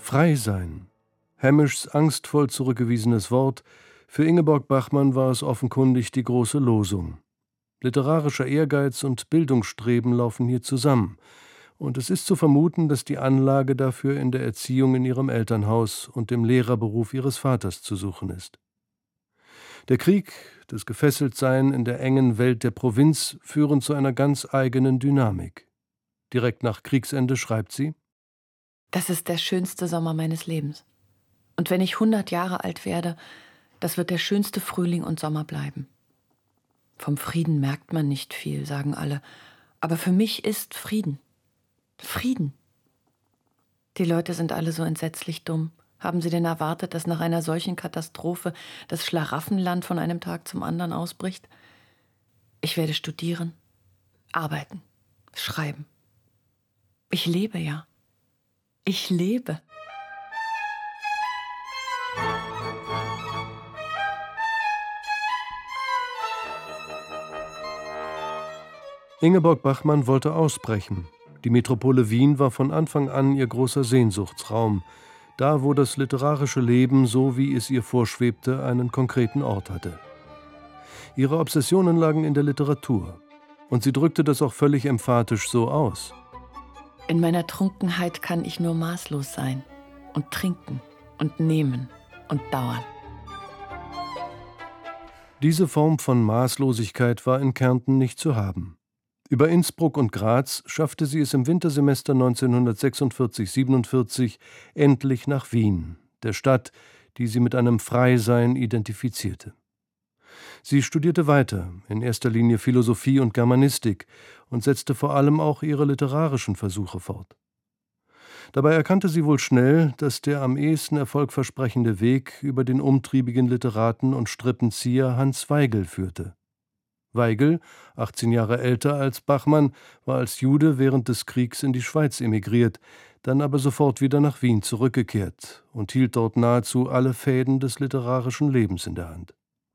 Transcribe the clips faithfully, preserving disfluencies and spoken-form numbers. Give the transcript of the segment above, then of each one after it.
Frei sein. Hamish angstvoll zurückgewiesenes Wort. Für Ingeborg Bachmann war es offenkundig die große Losung. Literarischer Ehrgeiz und Bildungsstreben laufen hier zusammen. Und es ist zu vermuten, dass die Anlage dafür in der Erziehung in ihrem Elternhaus und dem Lehrerberuf ihres Vaters zu suchen ist. Der Krieg, das Gefesseltsein in der engen Welt der Provinz führen zu einer ganz eigenen Dynamik. Direkt nach Kriegsende schreibt sie: Das ist der schönste Sommer meines Lebens. Und wenn ich hundert Jahre alt werde, das wird der schönste Frühling und Sommer bleiben. Vom Frieden merkt man nicht viel, sagen alle. Aber für mich ist Frieden. Frieden. Die Leute sind alle so entsetzlich dumm. Haben sie denn erwartet, dass nach einer solchen Katastrophe das Schlaraffenland von einem Tag zum anderen ausbricht? Ich werde studieren, arbeiten, schreiben. Ich lebe ja. Ich lebe. Ingeborg Bachmann wollte ausbrechen. Die Metropole Wien war von Anfang an ihr großer Sehnsuchtsraum, da wo das literarische Leben, so wie es ihr vorschwebte, einen konkreten Ort hatte. Ihre Obsessionen lagen in der Literatur. Und sie drückte das auch völlig emphatisch so aus. In meiner Trunkenheit kann ich nur maßlos sein und trinken und nehmen und dauern. Diese Form von Maßlosigkeit war in Kärnten nicht zu haben. Über Innsbruck und Graz schaffte sie es im Wintersemester neunzehnhundertsechsundvierzig siebenundvierzig endlich nach Wien, der Stadt, die sie mit einem Freisein identifizierte. Sie studierte weiter, in erster Linie Philosophie und Germanistik, und setzte vor allem auch ihre literarischen Versuche fort. Dabei erkannte sie wohl schnell, dass der am ehesten erfolgversprechende Weg über den umtriebigen Literaten und Strippenzieher Hans Weigel führte. Weigel, achtzehn Jahre älter als Bachmann, war als Jude während des Kriegs in die Schweiz emigriert, dann aber sofort wieder nach Wien zurückgekehrt und hielt dort nahezu alle Fäden des literarischen Lebens in der Hand.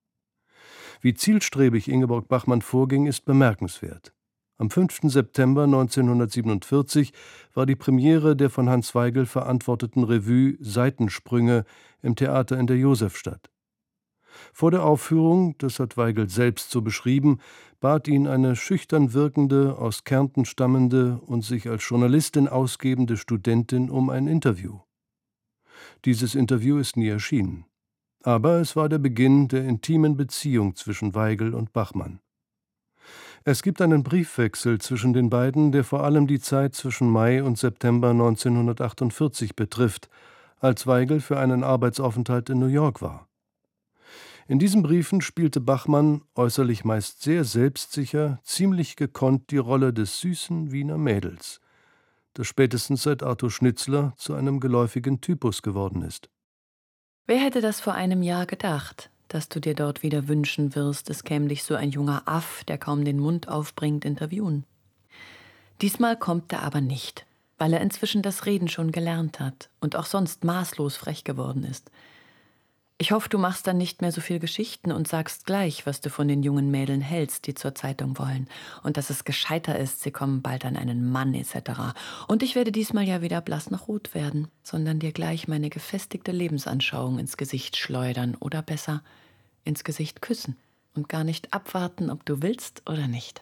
Wie zielstrebig Ingeborg Bachmann vorging, ist bemerkenswert. Am fünften September neunzehnhundertsiebenundvierzig war die Premiere der von Hans Weigel verantworteten Revue »Seitensprünge« im Theater in der Josefstadt. Vor der Aufführung, das hat Weigel selbst so beschrieben, bat ihn eine schüchtern wirkende, aus Kärnten stammende und sich als Journalistin ausgebende Studentin um ein Interview. Dieses Interview ist nie erschienen. Aber es war der Beginn der intimen Beziehung zwischen Weigel und Bachmann. Es gibt einen Briefwechsel zwischen den beiden, der vor allem die Zeit zwischen Mai und September neunzehnhundertachtundvierzig betrifft, als Weigel für einen Arbeitsaufenthalt in New York war. In diesen Briefen spielte Bachmann, äußerlich meist sehr selbstsicher, ziemlich gekonnt die Rolle des süßen Wiener Mädels, das spätestens seit Arthur Schnitzler zu einem geläufigen Typus geworden ist. Wer hätte das vor einem Jahr gedacht, dass du dir dort wieder wünschen wirst, es käme dich so ein junger Aff, der kaum den Mund aufbringt, interviewen. Diesmal kommt er aber nicht, weil er inzwischen das Reden schon gelernt hat und auch sonst maßlos frech geworden ist. Ich hoffe, du machst dann nicht mehr so viel Geschichten und sagst gleich, was du von den jungen Mädeln hältst, die zur Zeitung wollen. Und dass es gescheiter ist, sie kommen bald an einen Mann et cetera. Und ich werde diesmal ja wieder blass nach rot werden, sondern dir gleich meine gefestigte Lebensanschauung ins Gesicht schleudern oder besser ins Gesicht küssen und gar nicht abwarten, ob du willst oder nicht.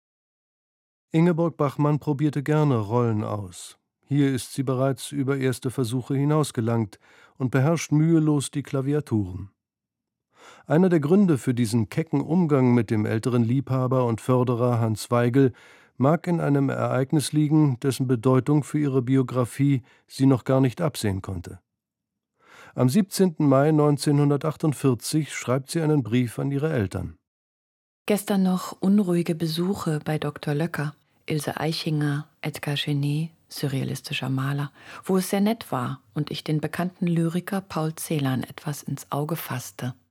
Ingeborg Bachmann probierte gerne Rollen aus. Hier ist sie bereits über erste Versuche hinausgelangt und beherrscht mühelos die Klaviaturen. Einer der Gründe für diesen kecken Umgang mit dem älteren Liebhaber und Förderer Hans Weigel mag in einem Ereignis liegen, dessen Bedeutung für ihre Biografie sie noch gar nicht absehen konnte. Am siebzehnten Mai neunzehnhundertachtundvierzig schreibt sie einen Brief an ihre Eltern. Gestern noch unruhige Besuche bei Doktor Löcker, Ilse Eichinger, Edgar Genet, surrealistischer Maler, wo es sehr nett war und ich den bekannten Lyriker Paul Celan etwas ins Auge fasste.